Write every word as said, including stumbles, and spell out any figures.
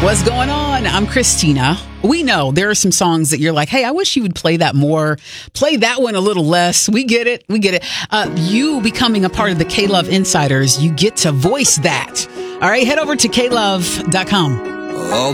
What's going on? I'm Christina. We know there are some songs that you're like, hey, I wish you would play that more. Play that one a little less. We get it. We get it. Uh, you becoming a part of the K-Love Insiders, you get to voice that. All right, head over to K love dot com. Oh,